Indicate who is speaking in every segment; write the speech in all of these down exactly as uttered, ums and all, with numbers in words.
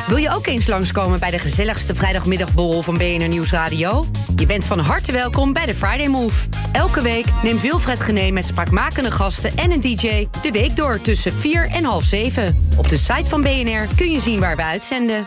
Speaker 1: Wil je ook eens langskomen bij de gezelligste vrijdagmiddagborrel van B N R Nieuwsradio? Je bent van harte welkom bij de Friday Move. Elke week neemt Wilfred Genee met spraakmakende gasten en een D J de week door tussen vier en half zeven. Op de site van B N R kun je zien waar we uitzenden.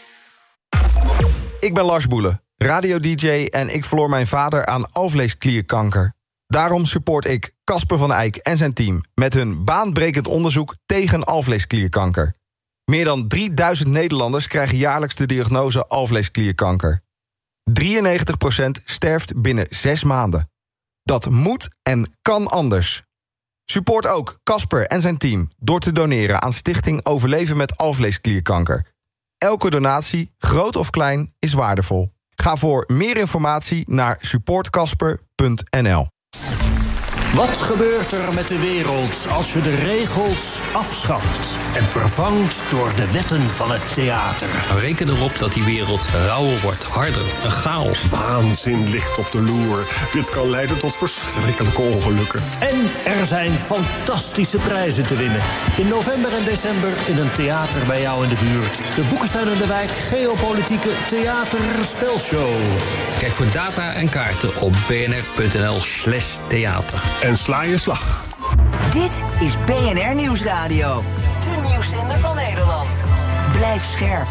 Speaker 2: Ik ben Lars Boelen, radio-D J en ik verloor mijn vader aan alvleesklierkanker. Daarom support ik Casper van Eyck en zijn team met hun baanbrekend onderzoek tegen alvleesklierkanker. Meer dan drieduizend Nederlanders krijgen jaarlijks de diagnose alvleesklierkanker. drieënnegentig procent sterft binnen zes maanden. Dat moet en kan anders. Support ook Casper en zijn team door te doneren aan Stichting Overleven met alvleesklierkanker. Elke donatie, groot of klein, is waardevol. Ga voor meer informatie naar support casper punt n l.
Speaker 3: Wat gebeurt er met de wereld als je de regels afschaft en vervangt door de wetten van het theater?
Speaker 4: Reken erop dat die wereld rauwer wordt, harder, een chaos.
Speaker 5: Waanzin ligt op de loer. Dit kan leiden tot verschrikkelijke ongelukken.
Speaker 3: En er zijn fantastische prijzen te winnen. In november en december in een theater bij jou in de buurt. De Boekenstein en de Wijk Geopolitieke Theaterspelshow.
Speaker 4: Kijk voor data en kaarten op bnr.nl slash theater.
Speaker 5: En sla je slag.
Speaker 6: Dit is B N R Nieuwsradio. De nieuwszender van Nederland. Blijf scherp.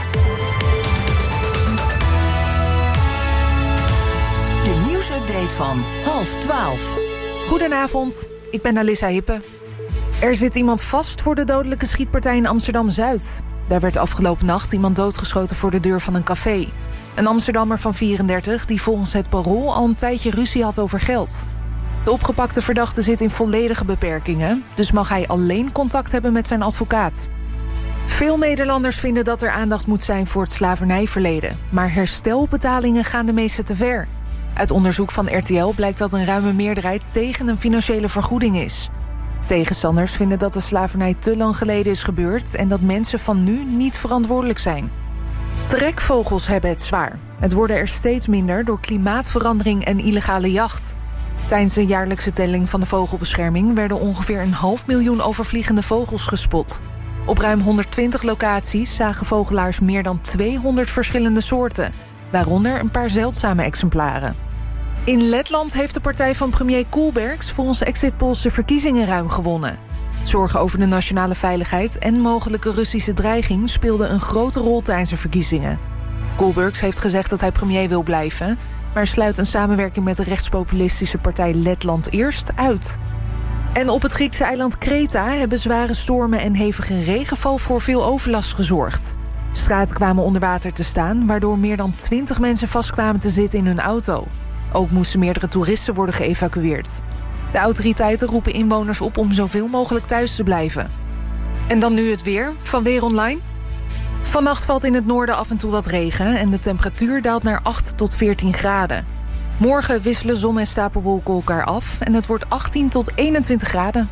Speaker 6: De nieuwsupdate van half twaalf.
Speaker 7: Goedenavond, ik ben Alissa Hippe. Er zit iemand vast voor de dodelijke schietpartij in Amsterdam-Zuid. Daar werd afgelopen nacht iemand doodgeschoten voor de deur van een café. Een Amsterdammer van vierendertig die volgens het Parool al een tijdje ruzie had over geld. De opgepakte verdachte zit in volledige beperkingen, dus mag hij alleen contact hebben met zijn advocaat. Veel Nederlanders vinden dat er aandacht moet zijn voor het slavernijverleden, maar herstelbetalingen gaan de meeste te ver. Uit onderzoek van R T L blijkt dat een ruime meerderheid tegen een financiële vergoeding is. Tegenstanders vinden dat de slavernij te lang geleden is gebeurd en dat mensen van nu niet verantwoordelijk zijn. Trekvogels hebben het zwaar. Het worden er steeds minder door klimaatverandering en illegale jacht. Tijdens de jaarlijkse telling van de vogelbescherming werden ongeveer een half miljoen overvliegende vogels gespot. Op ruim honderdtwintig locaties zagen vogelaars meer dan tweehonderd verschillende soorten, waaronder een paar zeldzame exemplaren. In Letland heeft de partij van premier Koolbergs volgens exit polls de verkiezingen ruim gewonnen. Zorgen over de nationale veiligheid en mogelijke Russische dreiging speelden een grote rol tijdens de verkiezingen. Koolbergs heeft gezegd dat hij premier wil blijven, maar sluit een samenwerking met de rechtspopulistische partij Letland Eerst uit. En op het Griekse eiland Kreta hebben zware stormen en hevige regenval voor veel overlast gezorgd. Straten kwamen onder water te staan, waardoor meer dan twintig mensen vastkwamen te zitten in hun auto. Ook moesten meerdere toeristen worden geëvacueerd. De autoriteiten roepen inwoners op om zoveel mogelijk thuis te blijven. En dan nu het weer van Weer Online. Vannacht valt in het noorden af en toe wat regen en de temperatuur daalt naar acht tot veertien graden. Morgen wisselen zon en stapelwolken elkaar af en het wordt achttien tot eenentwintig graden.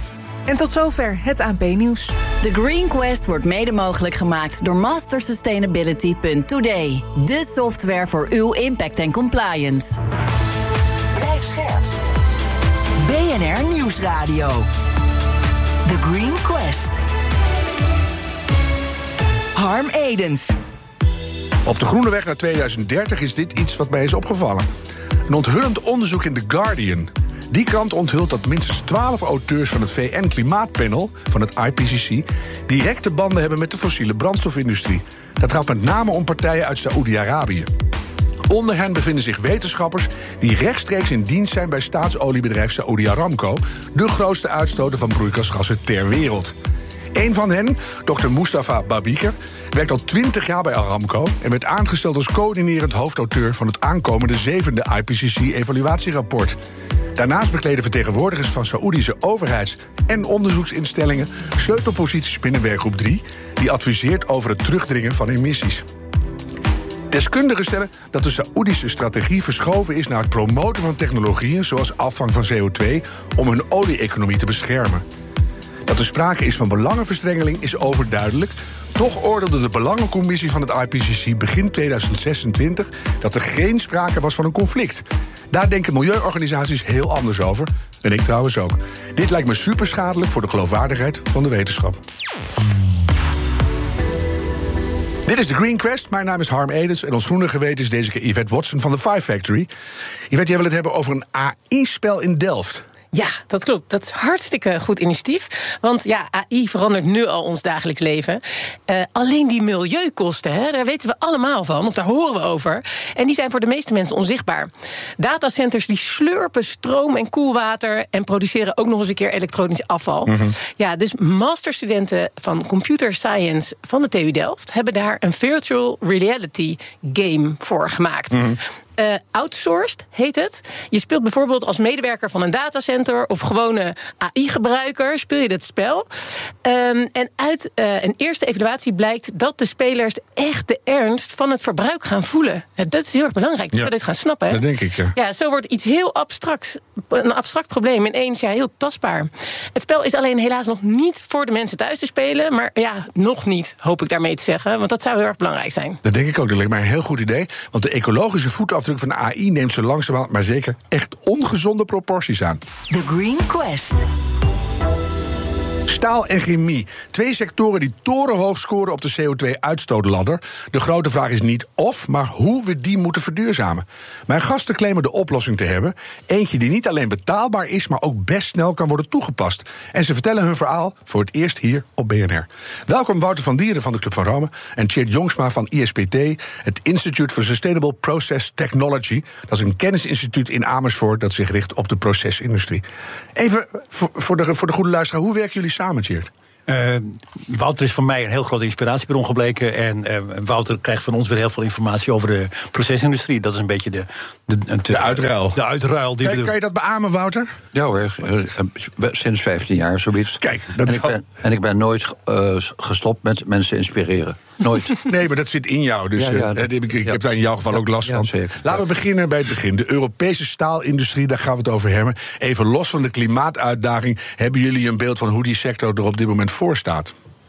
Speaker 7: En tot zover het A N P-nieuws.
Speaker 6: The Green Quest wordt mede mogelijk gemaakt door master sustainability punt today. De software voor uw impact en compliance. Blijf scherp. B N R Nieuwsradio. The Green Quest. Harm Edens.
Speaker 5: Op de groene weg naar tweeduizend dertig is dit iets wat mij is opgevallen. Een onthullend onderzoek in The Guardian. Die krant onthult dat minstens twaalf auteurs van het V N-klimaatpanel, van het I P C C, directe banden hebben met de fossiele brandstofindustrie. Dat gaat met name om partijen uit Saoedi-Arabië. Onder hen bevinden zich wetenschappers die rechtstreeks in dienst zijn bij staatsoliebedrijf Saudi Aramco, de grootste uitstoter van broeikasgassen ter wereld. Een van hen, dokter Mustafa Babiker, werkt al twintig jaar bij Aramco en werd aangesteld als coördinerend hoofdauteur van het aankomende zevende I P C C-evaluatierapport. Daarnaast bekleden vertegenwoordigers van Saoedische overheids- en onderzoeksinstellingen sleutelposities binnen werkgroep drie, die adviseert over het terugdringen van emissies. Deskundigen stellen dat de Saoedische strategie verschoven is naar het promoten van technologieën zoals afvang van C O twee om hun olie-economie te beschermen. Dat er sprake is van belangenverstrengeling is overduidelijk. Toch oordeelde de Belangencommissie van het I P C C begin tweeduizend zesentwintig dat er geen sprake was van een conflict. Daar denken milieuorganisaties heel anders over. En ik trouwens ook. Dit lijkt me superschadelijk voor de geloofwaardigheid van de wetenschap. Dit is de Green Quest. Mijn naam is Harm Edens en ons groene geweten is deze keer Yvette Watson van de Five Factory. Yvette, jij wil het hebben over een A I-spel in Delft.
Speaker 8: Ja, dat klopt. Dat is hartstikke goed initiatief. Want ja, A I verandert nu al ons dagelijks leven. Uh, alleen die milieukosten, hè, daar weten we allemaal van, of daar horen we over. En die zijn voor de meeste mensen onzichtbaar. Datacenters die slurpen stroom en koelwater en produceren ook nog eens een keer elektronisch afval. Mm-hmm. Ja, dus masterstudenten van Computer Science van de T U Delft hebben daar een virtual reality game voor gemaakt. Mm-hmm. Uh, outsourced heet het. Je speelt bijvoorbeeld als medewerker van een datacenter of gewone A I-gebruiker, speel je dit spel. Um, en uit uh, een eerste evaluatie blijkt dat de spelers echt de ernst van het verbruik gaan voelen. Uh, dat is heel erg belangrijk, dat ja, we dit gaan snappen. Hè?
Speaker 5: Dat denk ik, ja.
Speaker 8: Ja, zo wordt iets heel abstracts, een abstract probleem ineens ja, heel tastbaar. Het spel is alleen helaas nog niet voor de mensen thuis te spelen, maar ja, nog niet, hoop ik daarmee te zeggen, want dat zou heel erg belangrijk zijn.
Speaker 5: Dat denk ik ook, dat lijkt mij een heel goed idee, want de ecologische voetafdruk van de A I neemt zo langzamerhand, maar zeker echt ongezonde proporties aan.
Speaker 6: The Green Quest.
Speaker 5: Staal en chemie. Twee sectoren die torenhoog scoren op de C O twee uitstootladder. De grote vraag is niet of, maar hoe we die moeten verduurzamen. Mijn gasten claimen de oplossing te hebben. Eentje die niet alleen betaalbaar is, maar ook best snel kan worden toegepast. En ze vertellen hun verhaal voor het eerst hier op B N R. Welkom Wouter van Dieren van de Club van Rome en Tjeerd Jongsma van I S P T, het Institute for Sustainable Process Technology. Dat is een kennisinstituut in Amersfoort dat zich richt op de procesindustrie. Even voor, voor, de, voor de goede luisteraar, hoe werken jullie samen, Tjeerd?
Speaker 9: Uh, Wouter is voor mij een heel grote inspiratiebron gebleken. En uh, Wouter krijgt van ons weer heel veel informatie over de procesindustrie. Dat is een beetje de... De, de,
Speaker 5: de uitruil.
Speaker 9: De uitruil die
Speaker 5: kan,
Speaker 9: we
Speaker 5: kan je dat beamen, Wouter?
Speaker 10: Ja hoor, sinds vijftien jaar zoiets.
Speaker 5: Kijk, dat
Speaker 10: en,
Speaker 5: is
Speaker 10: ik ben, en ik ben nooit uh, gestopt met mensen inspireren. Nooit.
Speaker 5: Nee, maar dat zit in jou. Dus ja, ja, dat, uh, ik, ik ja. heb daar in jouw geval ja, ook last ja, van. Zeker. Laten we beginnen bij het begin. De Europese staalindustrie, daar gaan we het over hebben. Even los van de klimaatuitdaging, hebben jullie een beeld van hoe die sector er op dit moment voor staat?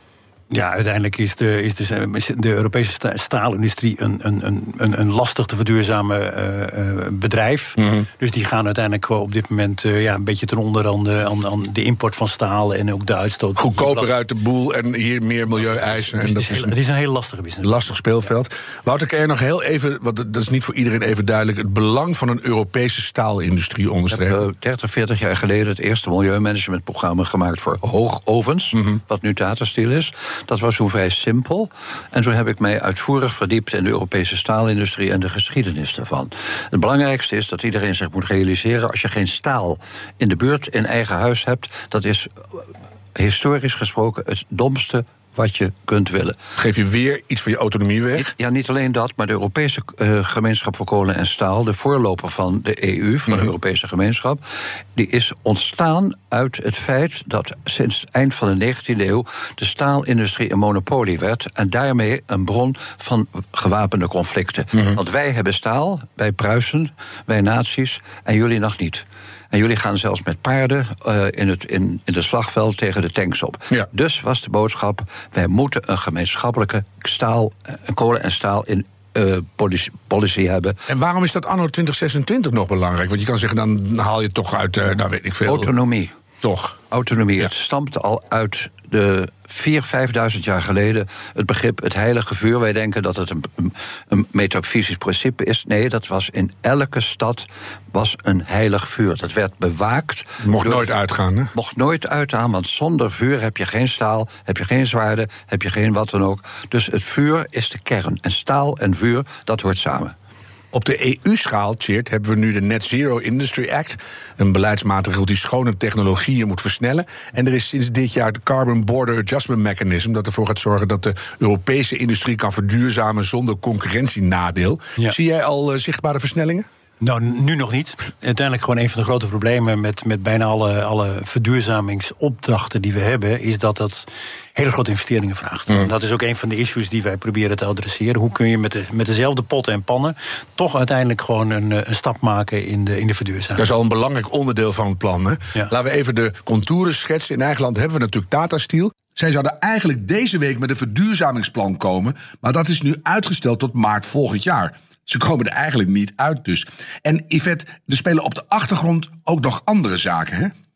Speaker 9: Ja, uiteindelijk is de, is de, de Europese staalindustrie een, een, een, een lastig te verduurzamen uh, bedrijf. Mm-hmm. Dus die gaan uiteindelijk op dit moment uh, ja, een beetje ten onder aan de, aan, aan de import van staal en ook de uitstoot.
Speaker 5: Goedkoper uit de boel en hier meer milieueisen.
Speaker 9: Dus
Speaker 5: en dat
Speaker 9: is, is een, het is een hele lastige business.
Speaker 5: Lastig speelveld. Ja. Wouter, kan je nog heel even, want dat is niet voor iedereen even duidelijk, het belang van een Europese staalindustrie onderstrepen?
Speaker 10: Ik heb uh, dertig, veertig jaar geleden het eerste milieumanagementprogramma gemaakt voor hoogovens, mm-hmm. wat nu Tata Steel is. Dat was toen vrij simpel. En toen heb ik mij uitvoerig verdiept in de Europese staalindustrie en de geschiedenis daarvan. Het belangrijkste is dat iedereen zich moet realiseren, als je geen staal in de buurt in eigen huis hebt, dat is historisch gesproken het domste wat je kunt willen.
Speaker 5: Geef je weer iets van je autonomie weg?
Speaker 10: Ja, niet alleen dat, maar de Europese uh, gemeenschap voor kolen en staal, de voorloper van de E U, van mm-hmm. de Europese gemeenschap, die is ontstaan uit het feit dat sinds het eind van de negentiende eeuw de staalindustrie een monopolie werd en daarmee een bron van gewapende conflicten. Mm-hmm. Want wij hebben staal, wij Pruisen, wij nazi's en jullie nog niet. En jullie gaan zelfs met paarden uh, in, het, in, in het slagveld tegen de tanks op. Ja. Dus was de boodschap, wij moeten een gemeenschappelijke staal, uh, kolen en staal in uh, policy, policy hebben.
Speaker 5: En waarom is dat anno twintig zesentwintig nog belangrijk? Want je kan zeggen, dan haal je het toch uit, uh, nou weet ik veel.
Speaker 10: Autonomie.
Speaker 5: Toch?
Speaker 10: Autonomie.
Speaker 5: Ja.
Speaker 10: Het stamt al uit de vier, vijfduizend jaar geleden het begrip het heilige vuur. Wij denken dat het een, een metafysisch principe is. Nee, dat was in elke stad was een heilig vuur. Dat werd bewaakt.
Speaker 5: Mocht door, nooit uitgaan, hè?
Speaker 10: Mocht nooit uitgaan, want zonder vuur heb je geen staal, heb je geen zwaarden, heb je geen wat dan ook. Dus het vuur is de kern. En staal en vuur, dat hoort samen.
Speaker 5: Op de E U-schaal, Tjeerd, hebben we nu de Net Zero Industry Act. Een beleidsmaatregel die schone technologieën moet versnellen. En er is sinds dit jaar de Carbon Border Adjustment Mechanism, dat ervoor gaat zorgen dat de Europese industrie kan verduurzamen zonder concurrentienadeel. Ja. Zie jij al uh, zichtbare versnellingen?
Speaker 9: Nou, nu nog niet. Uiteindelijk gewoon een van de grote problemen met, met bijna alle, alle verduurzamingsopdrachten die we hebben, is dat dat hele grote investeringen vraagt. Mm. Dat is ook een van de issues die wij proberen te adresseren. Hoe kun je met, de, met dezelfde potten en pannen toch uiteindelijk gewoon een, een stap maken in de, in de verduurzaming?
Speaker 5: Dat is al een belangrijk onderdeel van het plan. Hè? Ja. Laten we even de contouren schetsen. In eigen land hebben we natuurlijk Tata Steel. Zij zouden eigenlijk deze week met een verduurzamingsplan komen, maar dat is nu uitgesteld tot maart volgend jaar. Ze komen er eigenlijk niet uit dus. En Yvette, er spelen op de achtergrond ook nog andere zaken, hè?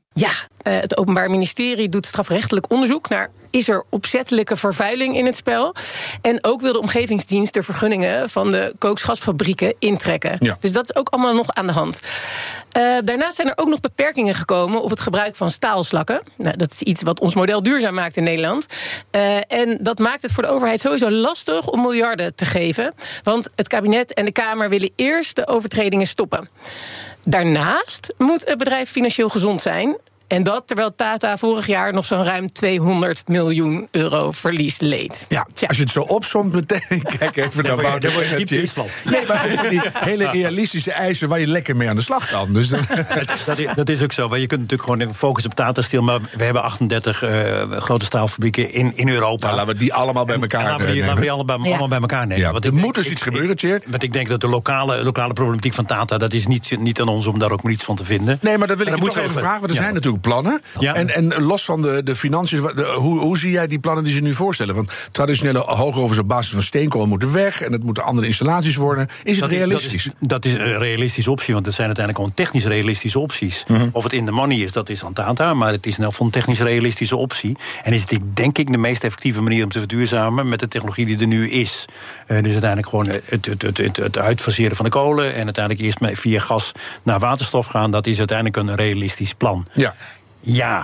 Speaker 8: Ja, uh, het Openbaar Ministerie doet strafrechtelijk onderzoek naar... is er opzettelijke vervuiling in het spel? En ook wil de Omgevingsdienst de vergunningen van de kooksgasfabrieken intrekken. Ja. Dus dat is ook allemaal nog aan de hand. Uh, daarnaast zijn er ook nog beperkingen gekomen op het gebruik van staalslakken. Nou, dat is iets wat ons model duurzaam maakt in Nederland. Uh, en dat maakt het voor de overheid sowieso lastig om miljarden te geven. Want het kabinet en de Kamer willen eerst de overtredingen stoppen. Daarnaast moet het bedrijf financieel gezond zijn. En dat terwijl Tata vorig jaar nog zo'n ruim tweehonderd miljoen euro verlies leed.
Speaker 5: Ja, Tja. Als je het zo opsomt meteen... Kijk even naar Wouter.
Speaker 9: Daar word je niet van.
Speaker 5: Nee, maar van die hele realistische eisen waar je lekker mee aan de slag kan. Dus dat,
Speaker 9: dat, is, dat is ook zo. Want je kunt natuurlijk gewoon focussen op Tata Steel. Maar we hebben achtendertig uh, grote staalfabrieken in, in Europa.
Speaker 5: Nou, laten we die allemaal bij elkaar
Speaker 9: nemen. Laten we die, laten we die allemaal, ja. allemaal bij elkaar nemen.
Speaker 5: Ja, want er moet dus iets gebeuren, Tjeerd.
Speaker 9: Want ik denk dat de lokale, lokale problematiek van Tata... dat is niet, niet aan ons om daar ook maar iets van te vinden.
Speaker 5: Nee, maar dat wil ik je toch even vragen. Want er ja. zijn natuurlijk plannen. Ja. En, en los van de, de financiën, de, hoe, hoe zie jij die plannen die ze nu voorstellen? Want traditionele hoogovens op basis van steenkool moeten weg... en het moeten andere installaties worden. Is het dat realistisch?
Speaker 9: Is, dat, is, dat is een realistische optie, want het zijn uiteindelijk gewoon technisch realistische opties. Mm-hmm. Of het in de money is, dat is aan Tata, maar het is in elk geval een technisch realistische optie. En is het denk ik de meest effectieve manier om te verduurzamen... met de technologie die er nu is. Uh, dus uiteindelijk gewoon het, het, het, het, het uitfaseren van de kolen... en uiteindelijk eerst via gas naar waterstof gaan... dat is uiteindelijk een realistisch plan.
Speaker 5: Ja.
Speaker 9: Ja.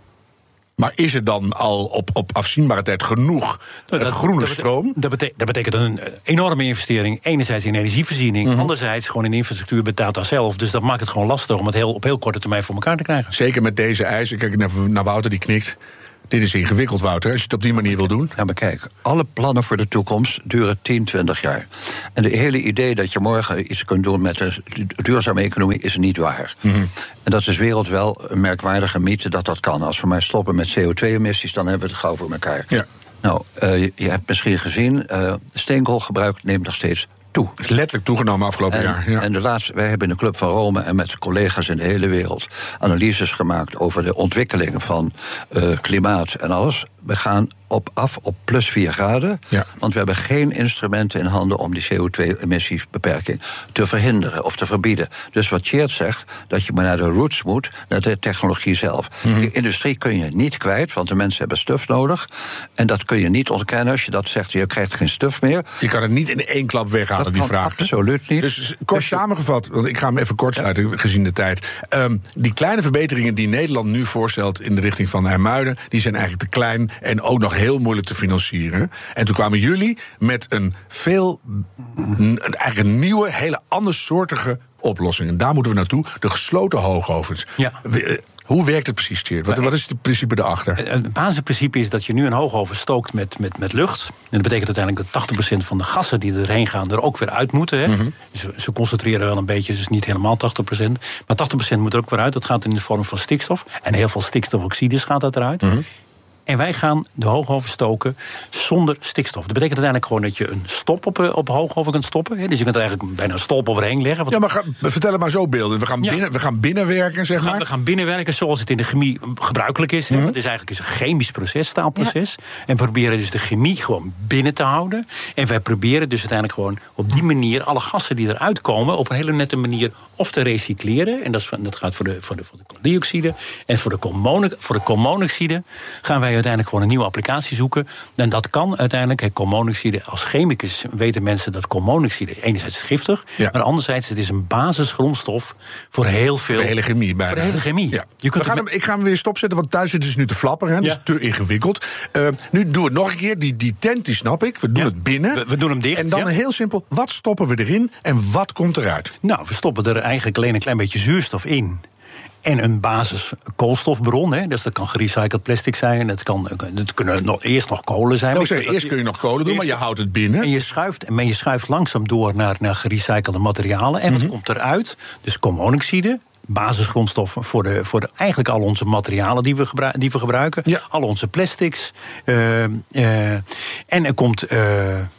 Speaker 5: Maar is er dan al op, op afzienbare tijd genoeg dat, groene
Speaker 9: dat
Speaker 5: stroom?
Speaker 9: Dat betekent, dat betekent een enorme investering. Enerzijds in energievoorziening, mm-hmm. anderzijds gewoon in infrastructuur bij Tata zelf. Dus dat maakt het gewoon lastig om het heel, op heel korte termijn voor elkaar te krijgen.
Speaker 5: Zeker met deze eisen. Kijk naar, naar Wouter, die knikt. Dit is ingewikkeld, Wouter, als je het op die manier wil doen.
Speaker 10: Ja, maar kijk, alle plannen voor de toekomst duren tien, twintig jaar. En de hele idee dat je morgen iets kunt doen met de duurzame economie is niet waar. Mm-hmm. En dat is wereld wel een merkwaardige mythe dat dat kan. Als we maar stoppen met C O twee emissies, dan hebben we het gauw voor elkaar. Ja. Nou, uh, je, je hebt misschien gezien, uh, steenkoolgebruik neemt nog steeds toe.
Speaker 5: Het is letterlijk toegenomen afgelopen
Speaker 10: en,
Speaker 5: jaar. Ja.
Speaker 10: En de laatste, wij hebben in de Club van Rome en met collega's in de hele wereld analyses gemaakt over de ontwikkeling van uh, klimaat en alles. We gaan op af op plus vier graden. Ja. Want we hebben geen instrumenten in handen om die C O twee emissiebeperking te verhinderen of te verbieden. Dus wat Tjeerd zegt, dat je maar naar de roots moet, naar de technologie zelf. Mm-hmm. De industrie kun je niet kwijt, want de mensen hebben stuf nodig. En dat kun je niet ontkennen als je dat zegt, je krijgt geen stuf meer.
Speaker 5: Je kan het niet in één klap weghalen, dat die vraag.
Speaker 10: Absoluut niet.
Speaker 5: Dus kort samengevat, want ik ga hem even kort sluiten, ja. gezien de tijd. Um, die kleine verbeteringen die Nederland nu voorstelt in de richting van IJmuiden, die zijn eigenlijk te klein en ook nog heel moeilijk te financieren. En toen kwamen jullie met een veel, eigenlijk een nieuwe, hele andersoortige oplossing. En daar moeten we naartoe, de gesloten hoogovens. Ja. Hoe werkt het precies, Tjeerd? Wat, wat is het principe erachter?
Speaker 9: Het basisprincipe is dat je nu een hoogoven stookt met, met, met lucht. En dat betekent uiteindelijk dat tachtig procent van de gassen die erheen gaan er ook weer uit moeten. Hè? Mm-hmm. Dus ze concentreren wel een beetje, dus niet helemaal tachtig procent. Maar tachtig procent moet er ook weer uit. Dat gaat in de vorm van stikstof. En heel veel stikstofoxides gaat dat eruit. Mm-hmm. En wij gaan de hoogoven stoken zonder stikstof. Dat betekent uiteindelijk gewoon dat je een stop op, op hoogoven kunt stoppen. Dus je kunt er eigenlijk bijna een stolp overheen leggen.
Speaker 5: Ja, maar ga, vertel het maar zo beelden. We gaan, ja. binnen, we gaan binnenwerken, zeg
Speaker 9: we gaan,
Speaker 5: maar.
Speaker 9: We gaan binnenwerken zoals het in de chemie gebruikelijk is. Mm-hmm. Het is eigenlijk een chemisch proces, staalproces. Ja. En we proberen dus de chemie gewoon binnen te houden. En wij proberen dus uiteindelijk gewoon op die manier alle gassen die eruit komen op een hele nette manier of te recycleren. En dat, is, dat gaat voor de, voor de, voor de koolmonoxide. En voor de, koolmono, voor de koolmonoxide gaan wij uiteindelijk gewoon een nieuwe applicatie zoeken. En dat kan uiteindelijk, hey, koolmonoxide, als chemicus weten mensen dat koolmonoxide enerzijds is giftig, ja. maar anderzijds het is een basisgrondstof voor heel veel.
Speaker 5: Voor de hele chemie bijna.
Speaker 9: Voor de hele chemie.
Speaker 5: Ja. Je kunt hem, me- ik ga hem weer stopzetten, want thuis zit dus nu te flapperen. Hè, ja. Dat is te ingewikkeld. Uh, nu doen we het nog een keer. Die, die tent, die snap ik. We doen ja. het binnen.
Speaker 9: We, we doen hem dicht.
Speaker 5: En dan ja. heel simpel, wat stoppen we erin en wat komt eruit?
Speaker 9: Nou, we stoppen er eigenlijk alleen een klein beetje zuurstof in. En een basis koolstofbron, hè. Dus dat kan gerecycled plastic zijn. Het, kan, het kunnen nog, eerst nog kolen zijn.
Speaker 5: Nou, zeg, eerst kun je nog kolen doen, maar je houdt het binnen.
Speaker 9: En je schuift, en je schuift langzaam door naar, naar gerecyclede materialen. En mm-hmm. wat komt eruit? Dus koolmonoxide, basisgrondstof voor, de, voor de, eigenlijk al onze materialen die we, gebru- die we gebruiken. Ja. Al onze plastics. Uh, uh, en er komt Uh,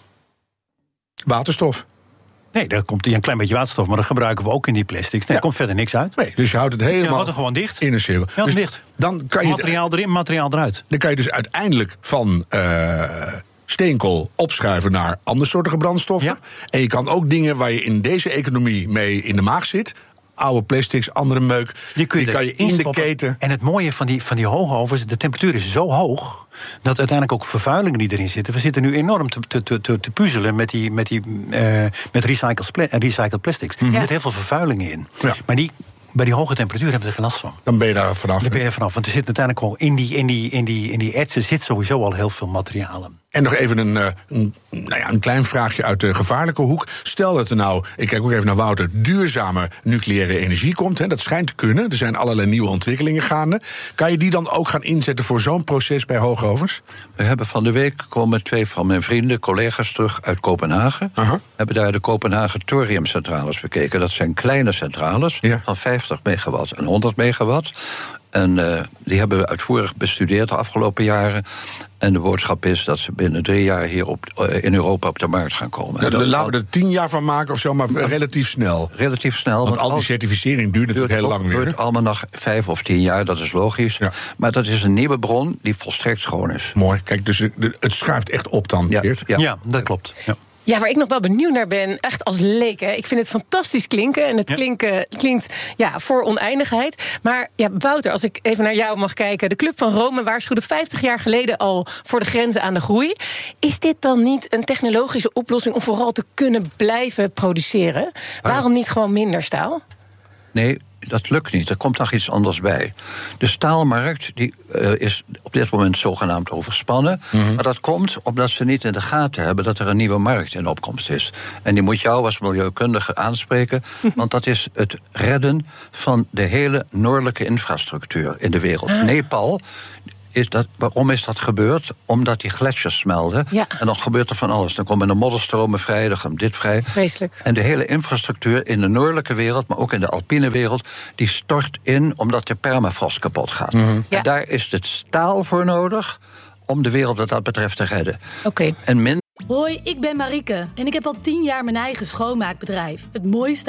Speaker 5: waterstof.
Speaker 9: Nee, daar komt een klein beetje waterstof, maar dat gebruiken we ook in die plastics. Nee, ja. Er komt verder niks uit.
Speaker 5: Nee, dus je houdt het helemaal.
Speaker 9: Je houdt het gewoon dicht.
Speaker 5: In een cirkel.
Speaker 9: Ja,
Speaker 5: dus
Speaker 9: dicht.
Speaker 5: Dan kan je
Speaker 9: materiaal
Speaker 5: het,
Speaker 9: erin, materiaal eruit.
Speaker 5: Dan kan je dus uiteindelijk van uh, steenkool opschuiven naar andersoortige brandstoffen. Ja. En je kan ook dingen waar je in deze economie mee in de maag zit, oude plastics, andere meuk.
Speaker 9: Die kun je,
Speaker 5: die kan je in de keten.
Speaker 9: En het mooie van die, van die hoogovens, de temperatuur is zo hoog dat uiteindelijk ook vervuilingen die erin zitten. We zitten nu enorm te, te, te, te puzzelen met, die, met, die, uh, met recycled, pla- recycled plastics. Mm-hmm. Er zitten heel veel vervuilingen in. Ja. Maar die, bij die hoge temperatuur hebben we er geen last van.
Speaker 5: Dan ben je daar vanaf.
Speaker 9: Dan ben je er vanaf. Want er zit uiteindelijk gewoon in die, in die, in die, in die etsen zit sowieso al heel veel materialen.
Speaker 5: En nog even een, een, nou ja, een klein vraagje uit de gevaarlijke hoek. Stel dat er nou, ik kijk ook even naar Wouter, duurzame nucleaire energie komt. Hè, dat schijnt te kunnen. Er zijn allerlei nieuwe ontwikkelingen gaande. Kan je die dan ook gaan inzetten voor zo'n proces bij hoogovens?
Speaker 10: We hebben van de week komen twee van mijn vrienden, collega's terug uit Kopenhagen. Uh-huh. Hebben daar de Kopenhagen thoriumcentrales bekeken. Dat zijn kleine centrales, ja, van vijftig megawatt en honderd megawatt. En uh, die hebben we uitvoerig bestudeerd de afgelopen jaren. En de boodschap is dat ze binnen drie jaar hier op, uh, in Europa op de markt gaan komen.
Speaker 5: Ja, dan laten we er tien jaar van maken of zo, maar ja, relatief snel.
Speaker 10: Relatief snel.
Speaker 5: Want, want al die certificering duurt natuurlijk heel lang weer.
Speaker 10: Het duurt allemaal nog vijf of tien jaar, dat is logisch. Ja. Maar dat is een nieuwe bron die volstrekt schoon is.
Speaker 5: Mooi. Kijk, dus het schuift echt op dan,
Speaker 9: ja, ja. ja, dat klopt. Ja.
Speaker 8: Ja, waar ik nog wel benieuwd naar ben, echt als leek, hè. Ik vind het fantastisch klinken. En het ja. klinken, klinkt ja, voor oneindigheid. Maar ja, Wouter, als ik even naar jou mag kijken. De Club van Rome waarschuwde vijftig jaar geleden al voor de grenzen aan de groei. Is dit dan niet een technologische oplossing om vooral te kunnen blijven produceren? Waarom niet gewoon minder staal?
Speaker 10: Nee, dat lukt niet. Er komt nog iets anders bij. De staalmarkt die, uh, is op dit moment zogenaamd overspannen. Mm-hmm. Maar dat komt omdat ze niet in de gaten hebben dat er een nieuwe markt in opkomst is. En die moet jou als milieukundige aanspreken. Want dat is het redden van de hele noordelijke infrastructuur in de wereld. Ah. Nepal. Is dat, waarom is dat gebeurd? Omdat die gletsjers smelten. Ja. En dan gebeurt er van alles. Dan komen de modderstromen vrij, dan komt dit vrij.
Speaker 8: Vreselijk.
Speaker 10: En de hele infrastructuur in de noordelijke wereld, maar ook in de alpine wereld, die stort in omdat de permafrost kapot gaat. Mm-hmm. Ja. En daar is het staal voor nodig om de wereld wat dat betreft te redden.
Speaker 8: Oké. Okay.
Speaker 10: En min-
Speaker 11: Hoi, ik ben Marieke en ik heb al tien jaar mijn eigen schoonmaakbedrijf. Het mooiste